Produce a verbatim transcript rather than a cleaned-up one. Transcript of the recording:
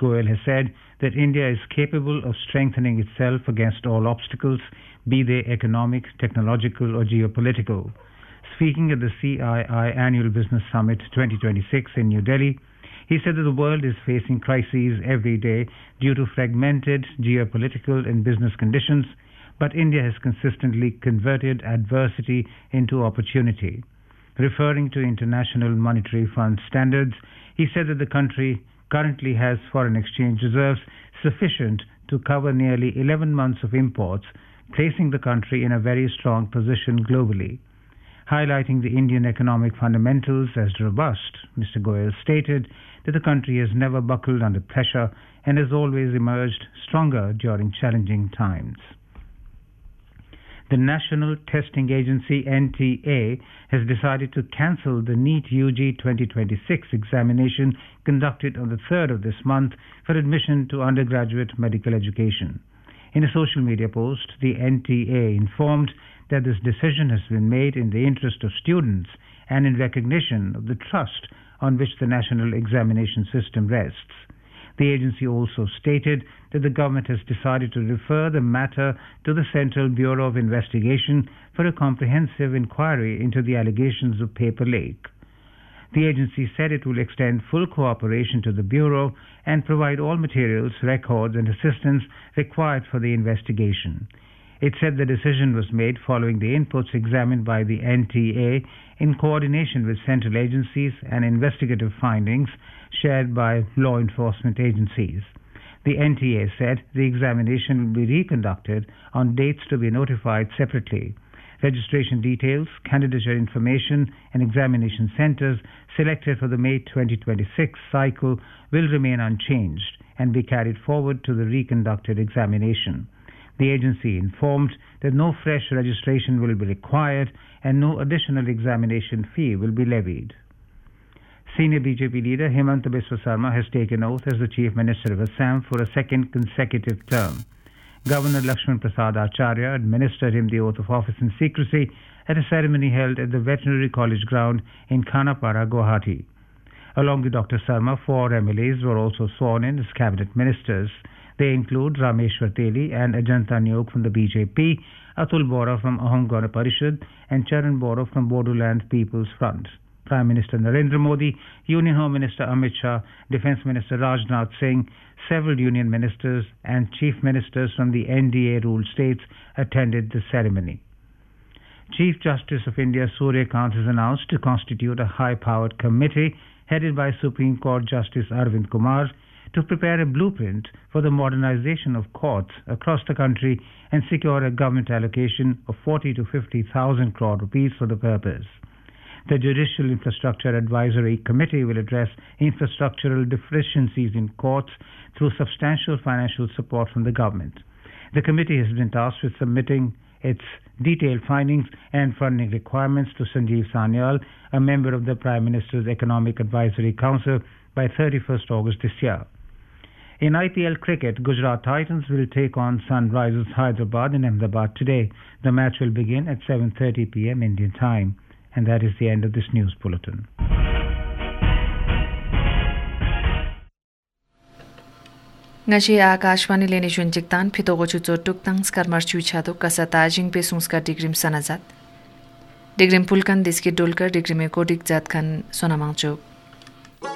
Goyal has said that India is capable of strengthening itself against all obstacles, be they economic, technological or geopolitical. Speaking at the C I I Annual Business Summit twenty twenty-six in New Delhi, he said that the world is facing crises every day due to fragmented geopolitical and business conditions, but India has consistently converted adversity into opportunity. Referring to International Monetary Fund standards, he said that the country currently has foreign exchange reserves sufficient to cover nearly eleven months of imports, placing the country in a very strong position globally. Highlighting the Indian economic fundamentals as robust, Mister Goyal stated that the country has never buckled under pressure and has always emerged stronger during challenging times. The National Testing Agency N T A has decided to cancel the NEET U G twenty twenty-six examination conducted on the third of this month for admission to undergraduate medical education. In a social media post, the N T A informed that this decision has been made in the interest of students and in recognition of the trust on which the national examination system rests. The agency also stated that the government has decided to refer the matter to the Central Bureau of Investigation for a comprehensive inquiry into the allegations of paper leak. The agency said it will extend full cooperation to the Bureau and provide all materials, records and assistance required for the investigation. It said the decision was made following the inputs examined by the N T A in coordination with central agencies and investigative findings shared by law enforcement agencies. The N T A said the examination will be reconducted on dates to be notified separately. Registration details, candidature information and examination centers selected for the May twenty twenty-six cycle will remain unchanged and be carried forward to the reconducted examination. The agency informed that no fresh registration will be required and no additional examination fee will be levied. Senior B J P leader Himanta Biswa Sarma has taken oath as the Chief Minister of Assam for a second consecutive term. Governor Lakshman Prasad Acharya administered him the oath of office in secrecy at a ceremony held at the Veterinary College ground in Khanapara, Guwahati. Along with Doctor Sarma, four M L As were also sworn in as cabinet ministers. They include Rameshwar Teli and Ajanta Nyok from the B J P, Atul Bora from Ahom Gana Parishad and Charan Bora from Bodoland People's Front. Prime Minister Narendra Modi, Union Home Minister Amit Shah, Defence Minister Rajnath Singh, several union ministers and chief ministers from the N D A-ruled states attended the ceremony. Chief Justice of India Surya Kant has announced to constitute a high-powered committee headed by Supreme Court Justice Arvind Kumar to prepare a blueprint for the modernization of courts across the country and secure a government allocation of forty to fifty thousand crore rupees for the purpose. The Judicial Infrastructure Advisory Committee will address infrastructural deficiencies in courts through substantial financial support from the government. The committee has been tasked with submitting its detailed findings and funding requirements to Sanjeev Sanyal, a member of the Prime Minister's Economic Advisory Council, by thirty-first August this year. In I P L cricket, Gujarat Titans will take on Sunrisers Hyderabad in Ahmedabad today. The match will begin at seven thirty p m Indian time. And that is the end of this news bulletin. Ngaji Akashwani leni junjiktan pitogo chucho tuktang skarmar chuchado kasata jingpe sungskar digrim sanazat. Digrim pulkan diski dolkar digrime kodik jat kan sonamangchok.